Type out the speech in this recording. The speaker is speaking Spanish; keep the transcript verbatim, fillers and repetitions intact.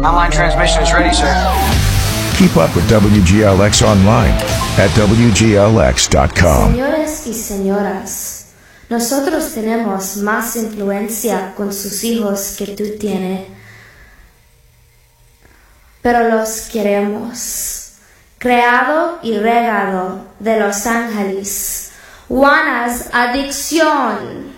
Online transmission is ready, sir. Keep up with W G L X online at W G L X dot com. Señores y señoras, nosotros tenemos más influencia con sus hijos que tú tienes, pero los queremos. Creado y regado de Los Ángeles, Juana's Adicción.